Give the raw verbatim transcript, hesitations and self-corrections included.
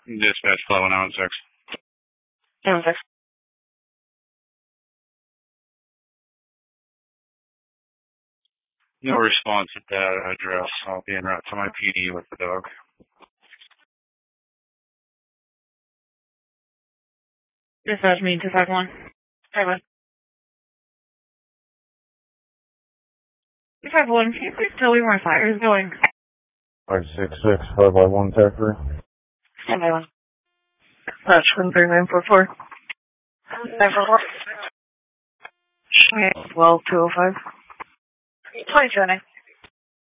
Dispatch flow one oh six. one oh six. No response at that address. I'll be en route to my P D with the dog. Dispatch me two five one. Five one. two five one, can you please tell me where my fire is going? five six six, five five one, Tackery. five five one. Dispatch one three nine four four. nine four four. Okay, well, two oh five. twenty-two,